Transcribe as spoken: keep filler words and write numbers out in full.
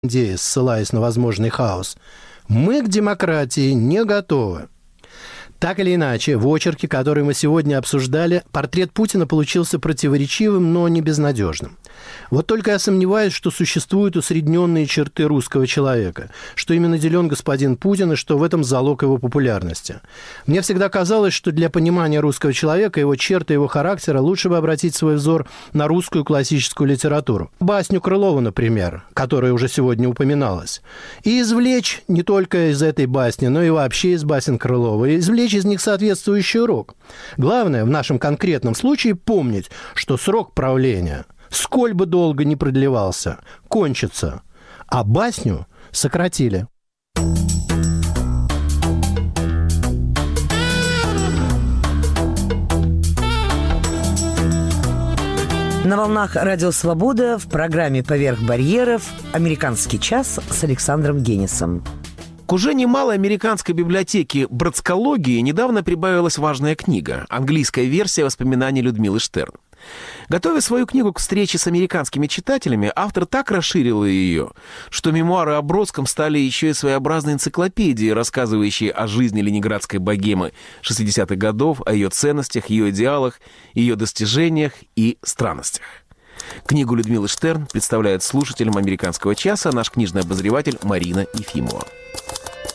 идеи, ссылаясь на возможный хаос, мы к демократии не готовы. Так или иначе, в очерке, который мы сегодня обсуждали, портрет Путина получился противоречивым, но не безнадежным. Вот только я сомневаюсь, что существуют усредненные черты русского человека, что именно наделен господин Путин и что в этом залог его популярности. Мне всегда казалось, что для понимания русского человека, его черты, его характера лучше бы обратить свой взор на русскую классическую литературу. Басню Крылова, например, которая уже сегодня упоминалась. И извлечь не только из этой басни, но и вообще из басен Крылова, извлечь из них соответствующий урок. Главное в нашем конкретном случае помнить, что срок правления, сколь бы долго ни продлевался, кончится, а басню сократили. На волнах Радио Свобода в программе «Поверх барьеров» «Американский час» с Александром Генисом. К уже немалой американской библиотеке братскологии недавно прибавилась важная книга – английская версия воспоминаний Людмилы Штерн. Готовя свою книгу к встрече с американскими читателями, автор так расширила ее, что мемуары о Бродском стали еще и своеобразной энциклопедией, рассказывающей о жизни ленинградской богемы шестидесятых годов, о ее ценностях, ее идеалах, ее достижениях и странностях. Книгу Людмилы Штерн представляет слушателям «Американского часа» наш книжный обозреватель Марина Ефимова.